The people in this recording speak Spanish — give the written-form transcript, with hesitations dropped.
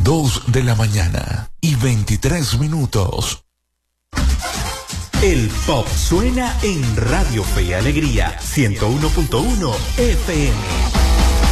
2:23 El pop suena en Radio Fe y Alegría 101.1 FM.